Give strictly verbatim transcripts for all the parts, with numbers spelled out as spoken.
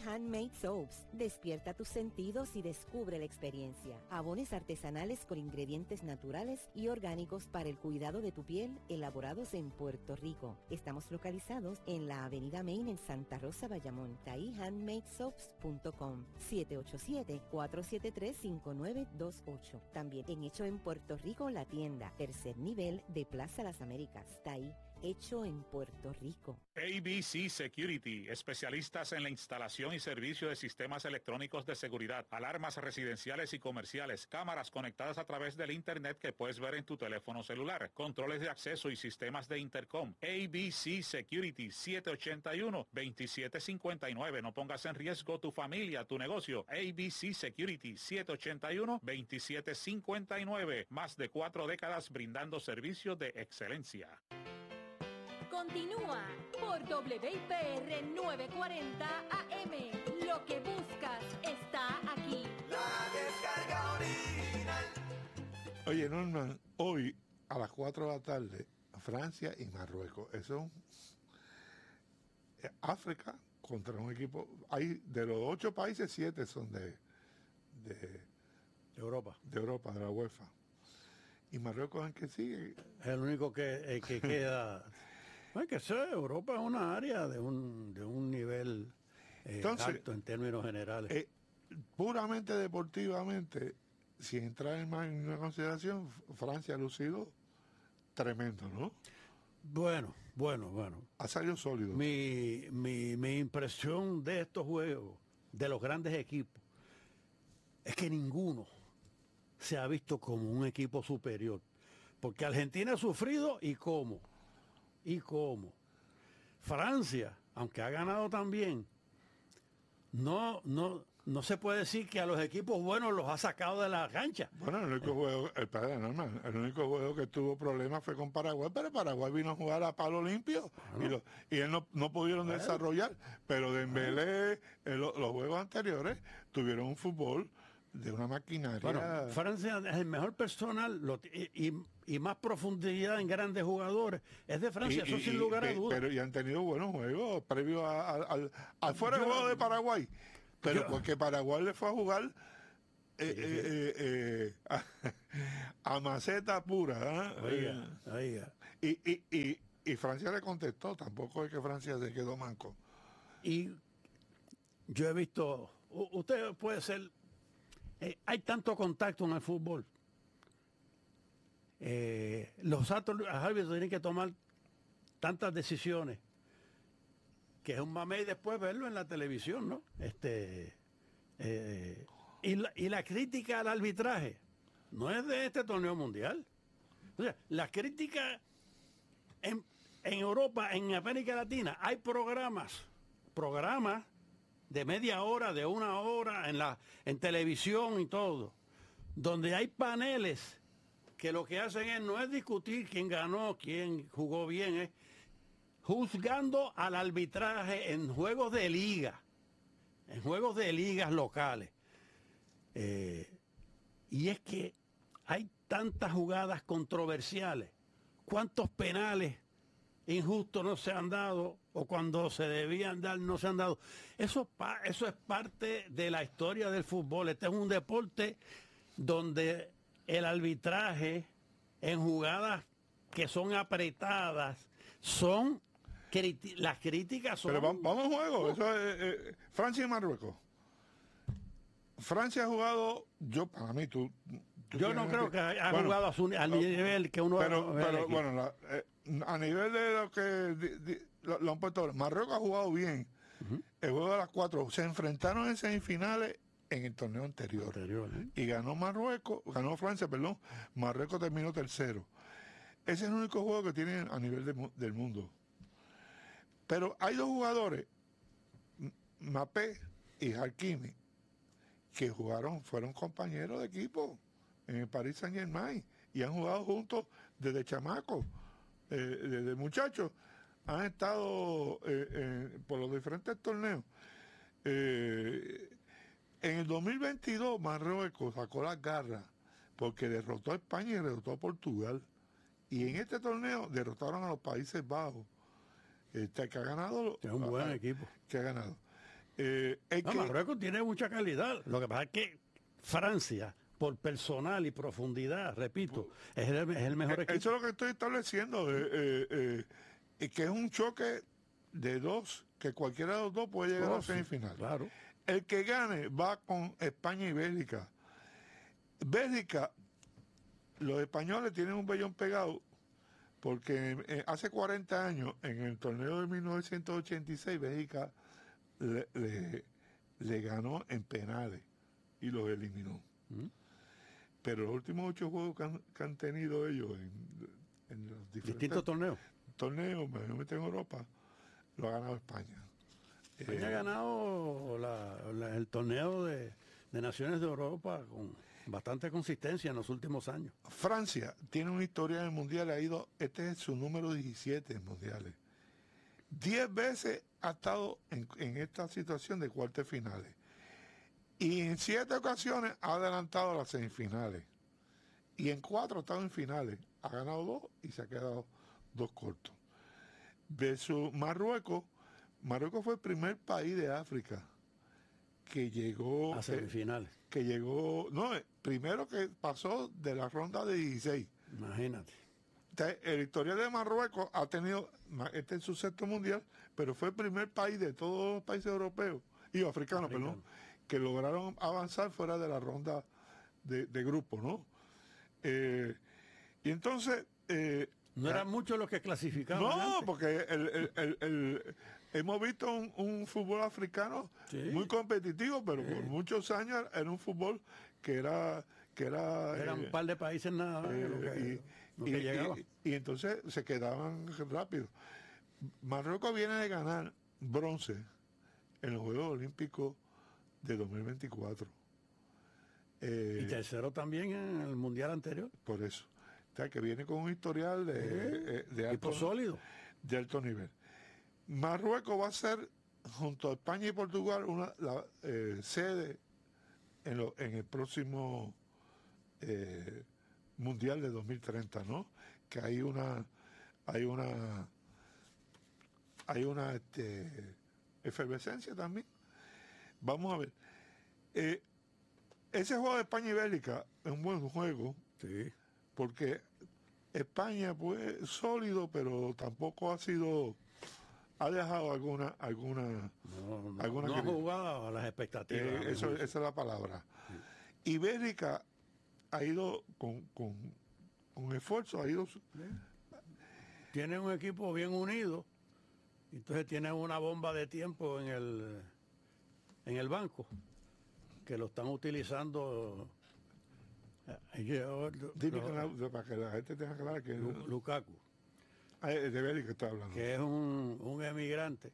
Handmade Soaps. Despierta tus sentidos y descubre la experiencia. Jabones artesanales con ingredientes naturales y orgánicos para el cuidado de tu piel, elaborados en Puerto Rico. Estamos localizados en la Avenida Main en Santa Rosa, Bayamón. taí handmade soaps punto com, siete ocho siete, cuatro siete tres, cinco nueve dos ocho. También en Hecho en Puerto Rico, la tienda, tercer nivel de Plaza Las Américas. Taí, hecho en Puerto Rico. A B C Security, especialistas en la instalación y servicio de sistemas electrónicos de seguridad, alarmas residenciales y comerciales, cámaras conectadas a través del internet que puedes ver en tu teléfono celular, controles de acceso y sistemas de intercom. A B C Security, siete ocho uno, dos siete cinco nueve. No pongas en riesgo tu familia, tu negocio. A B C Security, siete ocho uno, dos siete cinco nueve. Más de cuatro décadas brindando servicios de excelencia. Continúa por W I P R novecientos cuarenta A M. Lo que buscas está aquí. La descarga original. Oye, Norman, hoy a las cuatro de la tarde, Francia y Marruecos. Eso es África contra un equipo. Hay de los ocho países, siete son de, de, de Europa. De Europa, de la UEFA. Y Marruecos es el que sigue. Es el único que, eh, que queda. No hay que ser, Europa es una área de un, de un nivel eh, Entonces, alto en términos generales. Eh, puramente deportivamente, sin entrar en más en una consideración, Francia ha lucido tremendo, ¿no? Bueno, bueno, bueno. Ha salido sólido. Mi, mi, mi impresión de estos juegos, de los grandes equipos, es que ninguno se ha visto como un equipo superior. Porque Argentina ha sufrido y cómo. ¿Y cómo? Francia, aunque ha ganado también, no, no, no se puede decir que a los equipos buenos los ha sacado de la cancha. Bueno, el único juego, el padre normal, el único juego que tuvo problemas fue con Paraguay, pero Paraguay vino a jugar a palo limpio bueno. y, lo, y él no, no pudieron bueno. desarrollar, pero Dembélé, bueno. los juegos anteriores tuvieron un fútbol de una maquinaria. Bueno, Francia es el mejor personal lo, y, y, y más profundidad en grandes jugadores. Es de Francia, y, eso y, sin lugar a dudas. Pero y han tenido buenos juegos previos al afuera del juego de Paraguay. Pero yo, porque Paraguay le fue a jugar eh, sí, eh, eh, eh, a, a maceta pura. ¿eh? Oiga, oiga. Y, y, y, y Francia le contestó. Tampoco es que Francia se quedó manco. Y yo he visto, usted puede ser. Eh, hay tanto contacto en el fútbol. Eh, los árbitros tienen que tomar tantas decisiones que es un mame y después verlo en la televisión, ¿no? Este eh, y, la, y la crítica al arbitraje no es de este torneo mundial. O sea, la crítica en, en Europa, en América Latina, hay programas, programas de media hora, de una hora, en la en televisión y todo, donde hay paneles que lo que hacen es no es discutir quién ganó, quién jugó bien, es juzgando al arbitraje en juegos de liga, en juegos de ligas locales. Eh, y es que hay tantas jugadas controversiales, cuántos penales injustos no se han dado o cuando se debían dar no se han dado. Eso, eso es parte de la historia del fútbol. Este es un deporte donde el arbitraje en jugadas que son apretadas son criti- las críticas son. Pero vamos, vamos a juego. Eso es, eh, Francia y Marruecos. Francia ha jugado, yo para mí tú. tú yo no creo que, que ha bueno, jugado a su, al nivel que uno. Pero, pero bueno, la, eh, a nivel de lo que di, di, lo, lo han puesto, Marruecos ha jugado bien. Uh-huh. El juego de las cuatro se enfrentaron en semifinales en el torneo anterior, anterior ¿eh? Y ganó Marruecos, ganó Francia, perdón. Marruecos terminó tercero. Ese es el único juego que tienen a nivel de, del mundo. Pero hay dos jugadores, Mbappé y Hakimi, que jugaron, fueron compañeros de equipo en el Paris Saint-Germain y han jugado juntos desde chamacos, eh, desde muchachos, han estado eh, eh, por los diferentes torneos. Eh, en el dos mil veintidós Marruecos sacó las garras porque derrotó a España y derrotó a Portugal. Y en este torneo derrotaron a los Países Bajos, este, que ha ganado. Es un buen a, equipo. Que ha ganado. Eh, el No, que- Marruecos tiene mucha calidad. Lo que pasa es que Francia, por personal y profundidad, repito, es el, es el mejor eh, equipo. Eso es lo que estoy estableciendo, eh, eh, eh, y que es un choque de dos, que cualquiera de los dos puede llegar Oh, a sí, semifinal. claro. El que gane va con España y Bélgica. Bélgica, los españoles tienen un vellón pegado porque eh, hace cuarenta años, en el torneo de mil novecientos ochenta y seis, Bélgica le, le- le ganó en penales y los eliminó. ¿Mm? Pero los últimos ocho juegos que han, que han tenido ellos en, en los diferentes Distintos torneos. torneos, mayormente en Europa, lo ha ganado España. España Eh, ha ganado la- la- el torneo de, de Naciones de Europa con bastante consistencia en los últimos años. Francia tiene una historia en el Mundial, ha ido, este es su número diecisiete en Mundiales. Diez veces ha estado en, en esta situación de cuartos finales. Y en siete ocasiones ha adelantado a las semifinales. Y en cuatro ha estado en finales. Ha ganado dos y se ha quedado dos cortos. De su Marruecos, Marruecos fue el primer país de África que llegó... A que- semifinales. que llegó, no, eh, primero que pasó de la ronda de dieciséis. Imagínate. Entonces, la historia de Marruecos ha tenido, ma- este es su sexto mundial, pero fue el primer país de todos los países europeos y africanos, Africano. perdón, que lograron avanzar fuera de la ronda de, de grupo, ¿no? Eh, y entonces, eh, No eran muchos los que clasificaban. no, antes. porque el- el- el- el- hemos visto un, un fútbol africano Sí. muy competitivo, pero por muchos años era un fútbol que era que era Eran eh, un par de países nada más eh, lo que, y, lo y- que y- llegaba. y entonces se quedaban rápido. Marruecos viene de ganar bronce en los Juegos Olímpicos de dos mil veinticuatro. Eh, Y tercero también en el mundial anterior. por eso. O sea, que viene con un historial de, eh, de Tipo alto, sólido. de alto nivel. Marruecos va a ser, junto a España y Portugal, una la, eh, sede en, lo- en el próximo eh, Mundial de dos mil treinta, ¿no? Que hay una hay una hay una este, efervescencia también. Vamos a ver. Eh, ese juego de España y Bélgica es un buen juego Sí. porque España pues sólido, pero tampoco ha sido, ha dejado alguna, alguna, No, no, alguna no ha crítica. jugado a las expectativas. Eh, a mi eso, juicio. esa es la palabra. Y Bélgica ha ido con, con, con esfuerzo, ha ido su- Tienen un equipo bien unido, entonces tienen una bomba de tiempo en el en el banco que lo están utilizando. eh, yo- dime lo- que la- para que la gente tenga claro que Lu- Lukaku, Ah, es de Bélgica estoy hablando. que es un, un emigrante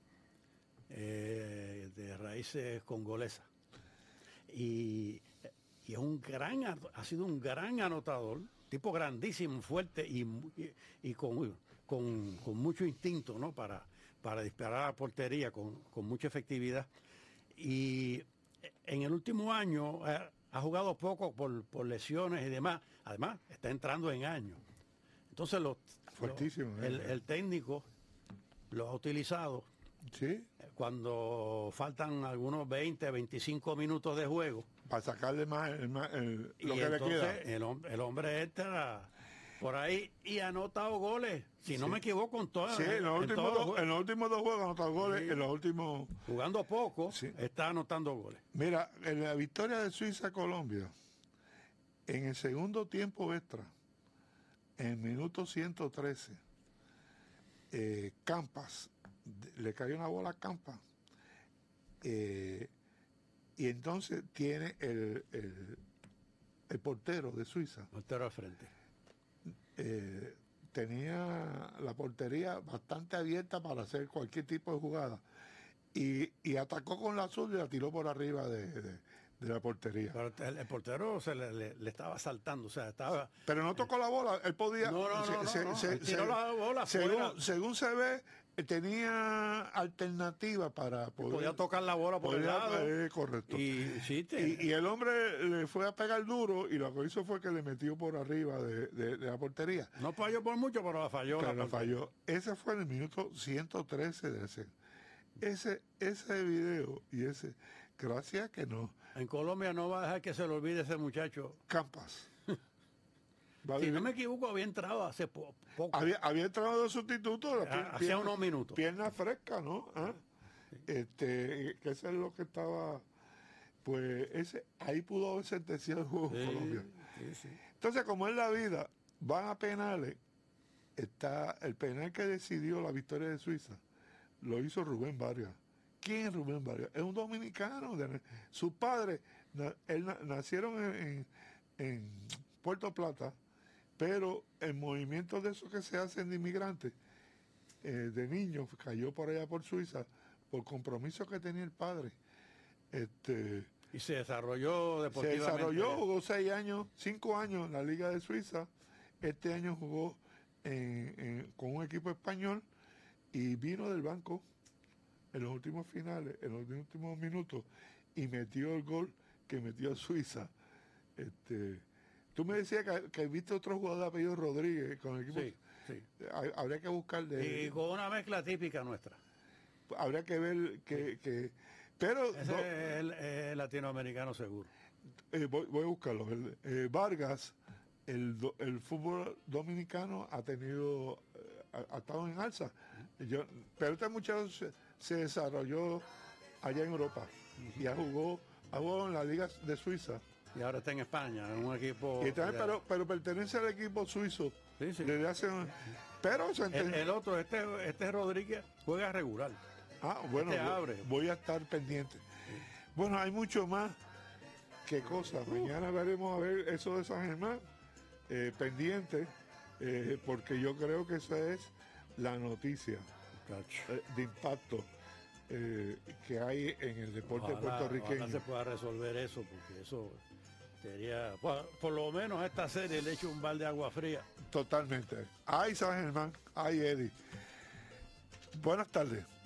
eh, de raíces congolesas. Y, y es un gran, a- ha sido un gran anotador, tipo grandísimo, fuerte y, mu- y, y con, con, con mucho instinto, ¿no? Para, para disparar a la portería con, con mucha efectividad. Y en el último año eh, ha jugado poco por, por lesiones y demás. Además, está entrando en años. Entonces, los, Fuertísimo, los- ¿eh? el, el técnico lo ha utilizado Sí, cuando faltan algunos veinte, veinticinco minutos de juego. para sacarle más, el- más el- Y lo que le entonces queda. el, hom- el hombre entra por ahí y ha anotado goles. Si no me equivoco, en todas. Sí, en los, en últimos todos los dos, jue- en los últimos dos juegos ha anotado goles, Sí. en los últimos... Jugando poco, Sí. está anotando goles. Mira, en la victoria de Suiza-Colombia, en el segundo tiempo extra, en el minuto ciento trece, eh, Campas, de- le cayó una bola a Campas, eh, y entonces tiene el, el, el portero de Suiza, Portero al frente. eh, tenía la portería bastante abierta para hacer cualquier tipo de jugada, y, y atacó con la azul y la tiró por arriba de, de- de la portería. Pero el, el portero se le, le- le estaba saltando, o sea, estaba. Pero no tocó la bola, él podía... No, no, no, se- no, se- no, se- él tiró se- la bola fuera. según, según se ve, eh, tenía alternativa para poder... Podía tocar la bola por el podía- lado. eh, correcto. Y, Y sí, te- y el hombre le fue a pegar duro y lo que hizo fue que le metió por arriba de, de- de la portería. no falló por mucho, pero la falló. Pero la la portería. falló. Ese fue en el minuto ciento trece de ese. ese, ese video y ese, gracias que no. En Colombia no va a dejar que se le olvide ese muchacho. Campas. Si no me equivoco, había entrado hace po poco. Había, había entrado de sustituto. Hacía unos minutos. Pierna fresca, ¿no? ¿Ah? Sí. Este, que eso es lo que estaba. Pues ese, ahí pudo haber sentenciado el juego sí, Colombia. Sí, sí. Entonces, como es la vida, van a penales. Está el penal que decidió la victoria de Suiza, lo hizo Rubén Vargas. ¿Quién es Rubén Vargas? Es un dominicano. De, sus padres na, él, nacieron en, en, en Puerto Plata, pero el movimiento de esos que se hacen de inmigrantes, eh, de niños, cayó por allá por Suiza, por compromiso que tenía el padre. Este, y se desarrolló deportivamente. Se desarrolló, jugó seis años, cinco años en la Liga de Suiza. Este año jugó en, en, con un equipo español y vino del banco en los últimos finales, en los últimos minutos, y metió el gol que metió Suiza. Este, tú me decías que, que viste otro jugador de apellido Rodríguez con el equipo. Sí, sí. Habría que buscar de. Y con una mezcla típica nuestra. Habría que ver que. que pero. Ese no, es el, el latinoamericano seguro. Eh, voy, voy a buscarlo. El, eh, Vargas, el, el fútbol dominicano ha tenido. Ha, ha estado en alza. Yo, pero este muchacho se, se desarrolló allá en Europa uh-huh. y ha jugado, ha jugado en la Liga de Suiza. Y ahora está en España, en un equipo... Y también, pero, pero pertenece al equipo suizo. Sí, sí. Desde hace un, pero el, el otro, este, este Rodríguez, juega regular. Ah, bueno, este abre. Voy a estar pendiente. Sí. Bueno, hay mucho más que cosas. Uh. Mañana veremos a ver eso de San Germán. Eh, pendiente, eh, porque yo creo que esa es la noticia eh, de impacto eh, que hay en el deporte ojalá, puertorriqueño. Ojalá se pueda resolver eso, porque eso sería, por, por lo menos esta serie le echo un balde de agua fría. Totalmente. Ay, San Germán, ay, Eddie. Buenas tardes.